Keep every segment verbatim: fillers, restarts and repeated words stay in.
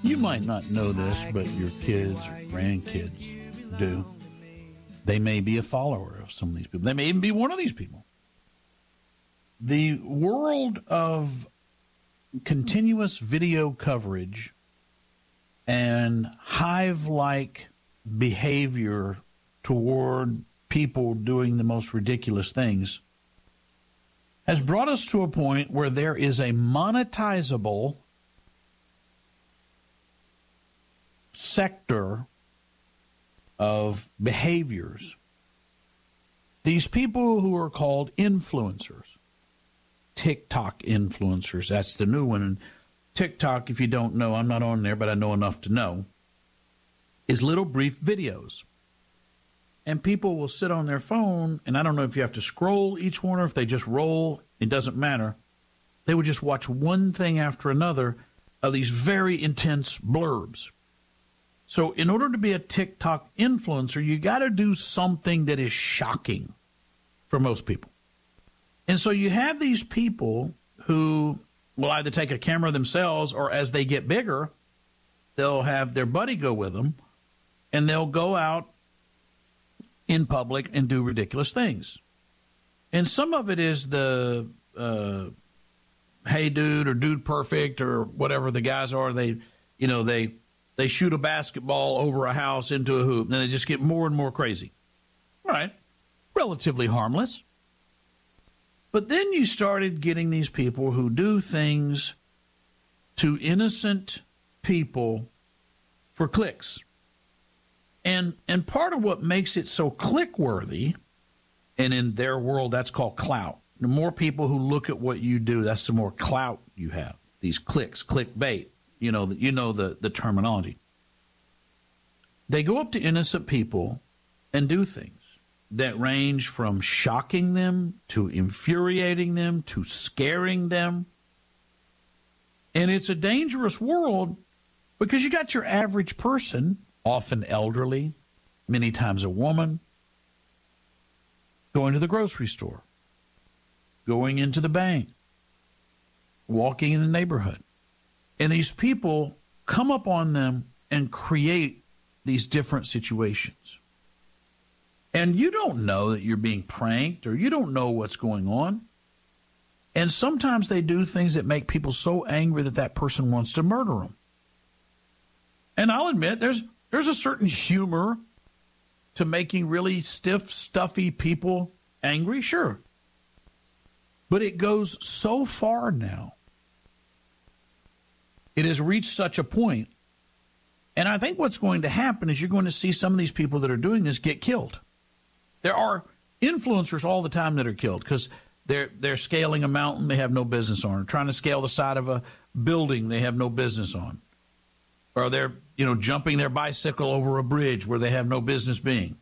You might not know this, but your kids or grandkids do. They may be a follower of some of these people. They may even be one of these people. The world of continuous video coverage and hive-like behavior toward people doing the most ridiculous things has brought us to a point where there is a monetizable sector of behaviors. These people who are called influencers, TikTok influencers, that's the new one. And TikTok, if you don't know, I'm not on there, but I know enough to know, is little brief videos. And people will sit on their phone, and I don't know if you have to scroll each one or if they just roll, it doesn't matter. They would just watch one thing after another of these very intense blurbs. So in order to be a TikTok influencer, you got to do something that is shocking for most people. And so you have these people who will either take a camera themselves, or as they get bigger, they'll have their buddy go with them, and they'll go out in public and do ridiculous things. And some of it is the, uh, hey, dude, or dude perfect, or whatever the guys are. They, you know, they... They shoot a basketball over a house into a hoop, and then they just get more and more crazy. All right, relatively harmless. But then you started getting these people who do things to innocent people for clicks. And and part of what makes it so click-worthy, and in their world that's called clout. The more people who look at what you do, that's the more clout you have. These clicks, clickbait. You know, you know the, the terminology. They go up to innocent people and do things that range from shocking them to infuriating them to scaring them. And it's a dangerous world because you got your average person, often elderly, many times a woman, going to the grocery store, going into the bank, walking in the neighborhood. And these people come up on them and create these different situations. And you don't know that you're being pranked, or you don't know what's going on. And sometimes they do things that make people so angry that that person wants to murder them. And I'll admit, there's there's a certain humor to making really stiff, stuffy people angry, sure. But it goes so far now. It has reached such a point. And I think what's going to happen is you're going to see some of these people that are doing this get killed. There are influencers all the time that are killed because they're they're scaling a mountain they have no business on, or trying to scale the side of a building they have no business on. Or they're, you know, jumping their bicycle over a bridge where they have no business being.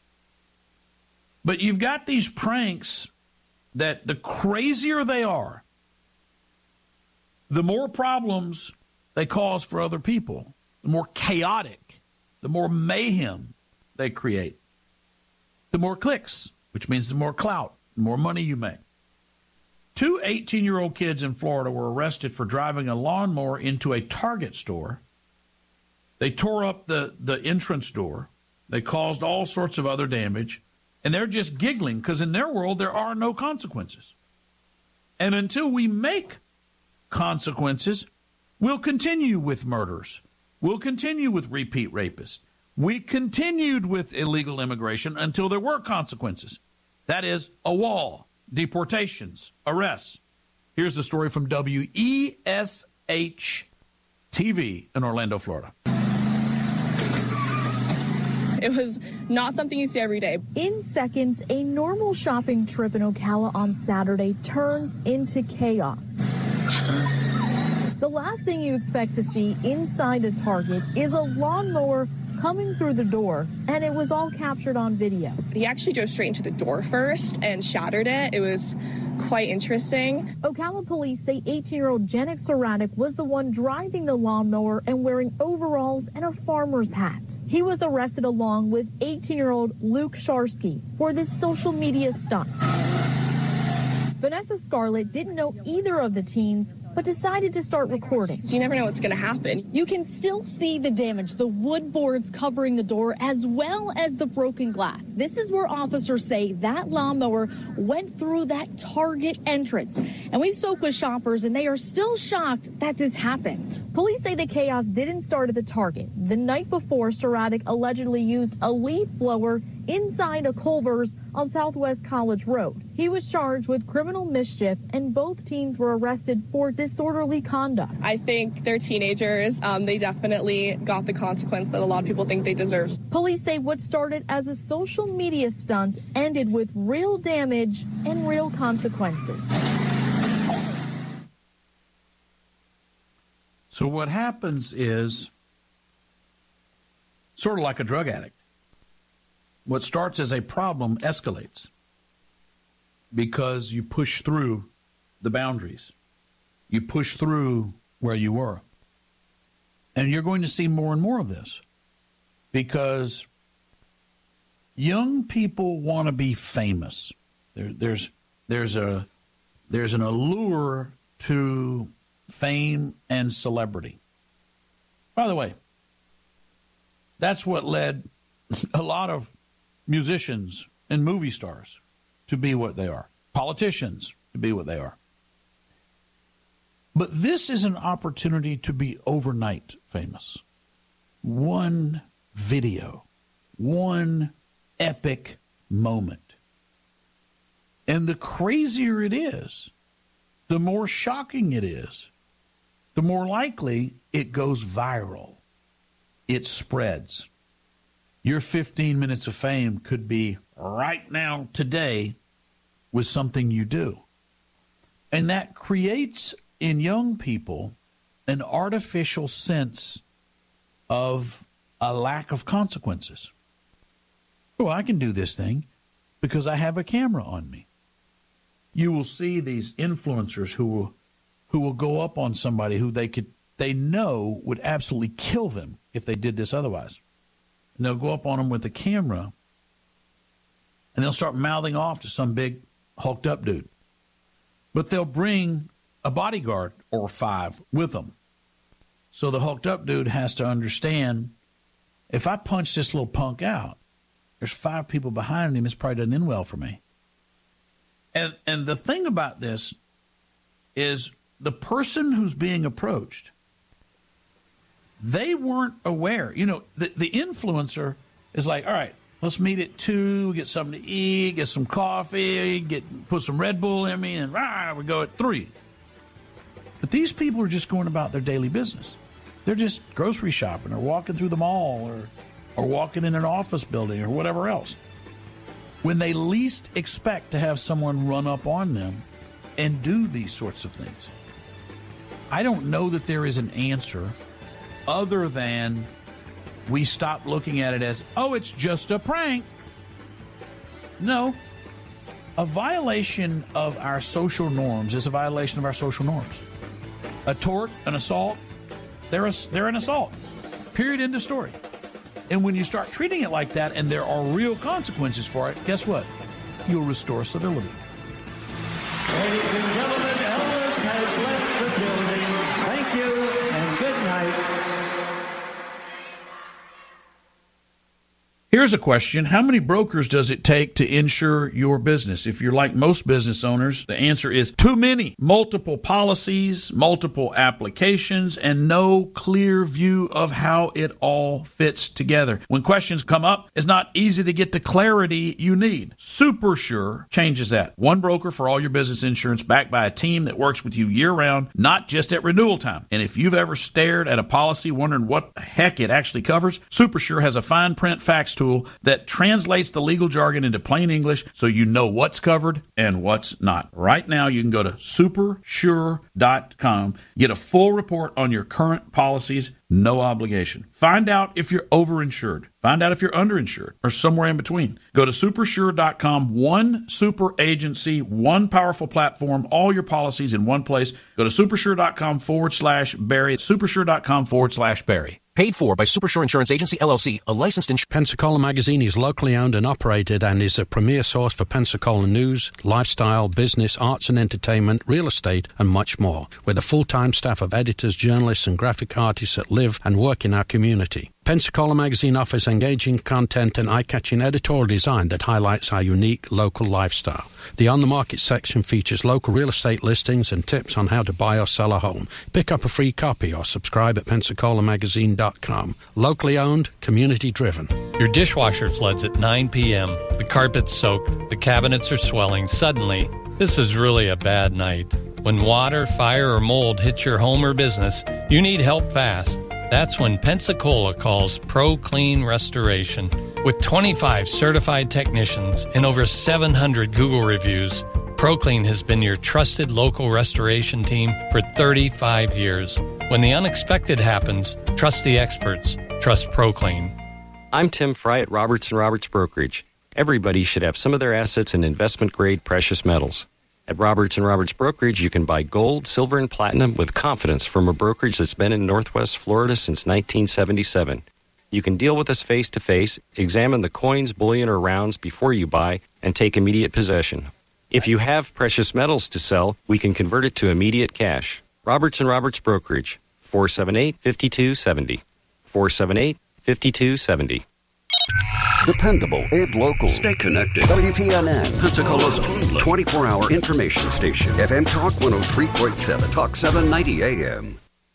But you've got these pranks that the crazier they are, the more problems they cause for other people, the more chaotic, the more mayhem they create, the more clicks, which means the more clout, the more money you make. Two eighteen-year-old kids in Florida were arrested for driving a lawnmower into a Target store. They tore up the, the entrance door. They caused all sorts of other damage. And they're just giggling because in their world there are no consequences. And until we make consequences, we'll continue with murders. We'll continue with repeat rapists. We continued with illegal immigration until there were consequences. That is, a wall, deportations, arrests. Here's the story from W E S H T V in Orlando, Florida. It was not something you see every day. In seconds, a normal shopping trip in Ocala on Saturday turns into chaos. The last thing you expect to see inside a Target is a lawnmower coming through the door, and it was all captured on video. He actually drove straight into the door first and shattered it. It was quite interesting. Ocala police say eighteen-year-old Janik Saratic was the one driving the lawnmower and wearing overalls and a farmer's hat. He was arrested along with eighteen-year-old Luke Sharsky for this social media stunt. Vanessa Scarlett didn't know either of the teens, but decided to start recording. You never know what's going to happen. You can still see the damage, the wood boards covering the door, as well as the broken glass. This is where officers say that lawnmower went through that Target entrance. And we spoke with shoppers, and they are still shocked that this happened. Police say the chaos didn't start at the Target. The night before, Saradic allegedly used a leaf blower inside a Culver's on Southwest College Road. He was charged with criminal mischief, and both teens were arrested for disorderly conduct. I think they're teenagers. Um, they definitely got the consequence that a lot of people think they deserve. Police say what started as a social media stunt ended with real damage and real consequences. So what happens is sort of like a drug addict. What starts as a problem escalates because you push through the boundaries. You push through where you were. And you're going to see more and more of this because young people want to be famous. There, there's there's a there's an allure to fame and celebrity. By the way, that's what led a lot of musicians and movie stars to be what they are, politicians to be what they are. But this is an opportunity to be overnight famous. One video, one epic moment. And the crazier it is, the more shocking it is, the more likely it goes viral. It spreads. Your fifteen minutes of fame could be right now, today, with something you do. And that creates in young people an artificial sense of a lack of consequences. Oh, I can do this thing because I have a camera on me. You will see these influencers who will who will go up on somebody who they could they know would absolutely kill them if they did this otherwise. And they'll go up on them with a camera, and they'll start mouthing off to some big hulked up dude. But they'll bring a bodyguard or five with them. So the hulked up dude has to understand, if I punch this little punk out, there's five people behind him. This probably doesn't end well for me. And and the thing about this is the person who's being approached, they weren't aware. You know, the, the influencer is like, all right, let's meet at two, get something to eat, get some coffee, get put some Red Bull in me, and rah, we go at three. But these people are just going about their daily business. They're just grocery shopping or walking through the mall or or walking in an office building or whatever else. When they least expect to have someone run up on them and do these sorts of things. I don't know that there is an answer other than we stop looking at it as, oh, it's just a prank. No. A violation of our social norms is a violation of our social norms. A tort, an assault, they're, a, they're an assault. Period, end of story. And when you start treating it like that and there are real consequences for it, guess what? You'll restore civility. Ladies and gentlemen, Elvis has left the building. Thank you and good night. Here's a question. How many brokers does it take to insure your business? If you're like most business owners, the answer is too many. Multiple policies, multiple applications, and no clear view of how it all fits together. When questions come up, it's not easy to get the clarity you need. SuperSure changes that. One broker for all your business insurance, backed by a team that works with you year-round, not just at renewal time. And if you've ever stared at a policy wondering what the heck it actually covers, SuperSure has a fine print fax tool that translates the legal jargon into plain English so you know what's covered and what's not. Right now, you can go to super sure dot com, get a full report on your current policies, no obligation. Find out if you're overinsured. Find out if you're underinsured or somewhere in between. Go to super sure dot com, one super agency, one powerful platform, all your policies in one place. Go to super sure dot com forward slash Barry, super sure dot com forward slash Barry. Paid for by Supershore Insurance Agency, L L C, a licensed insurance. Pensacola Magazine is locally owned and operated and is a premier source for Pensacola news, lifestyle, business, arts and entertainment, real estate, and much more, with a full-time staff of editors, journalists, and graphic artists that live and work in our community. Pensacola Magazine offers engaging content and eye-catching editorial design that highlights our unique local lifestyle. The On the Market section features local real estate listings and tips on how to buy or sell a home. Pick up a free copy or subscribe at pensacola magazine dot com. Locally owned, community driven. Your dishwasher floods at nine p.m. The carpet's soaked, the cabinets are swelling. Suddenly, this is really a bad night. When water, fire, or mold hits your home or business, you need help fast. That's when Pensacola calls ProClean Restoration. With twenty-five certified technicians and over seven hundred Google reviews, ProClean has been your trusted local restoration team for thirty-five years. When the unexpected happens, trust the experts. Trust ProClean. I'm Tim Fry at Roberts and Roberts Brokerage. Everybody should have some of their assets in investment-grade precious metals. At Roberts and Roberts Brokerage, you can buy gold, silver, and platinum with confidence from a brokerage that's been in Northwest Florida since nineteen seventy-seven. You can deal with us face-to-face, examine the coins, bullion, or rounds before you buy, and take immediate possession. If you have precious metals to sell, we can convert it to immediate cash. Roberts and Roberts Brokerage, four seven eight, five two seven zero. four seven eight, five two seven zero. Dependable and local. Stay connected. W P N N, Pensacola's only twenty-four hour information station. F M Talk one oh three point seven. Talk seven ninety A M.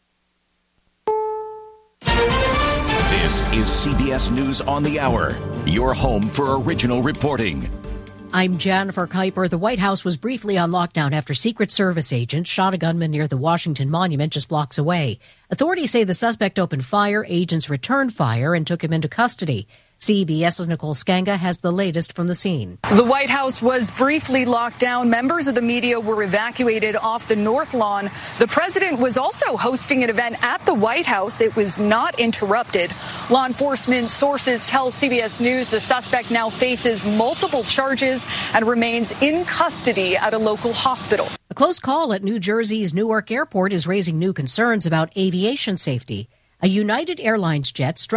This is C B S News on the Hour, your home for original reporting. I'm Jennifer Kuiper. The White House was briefly on lockdown after Secret Service agents shot a gunman near the Washington Monument just blocks away. Authorities say the suspect opened fire, agents returned fire, and took him into custody. CBS's Nicole Skanga has the latest from the scene. The White House was briefly locked down. Members of the media were evacuated off the North Lawn. The president was also hosting an event at the White House. It was not interrupted. Law enforcement sources tell C B S News the suspect now faces multiple charges and remains in custody at a local hospital. A close call at New Jersey's Newark Airport is raising new concerns about aviation safety. A United Airlines jet struck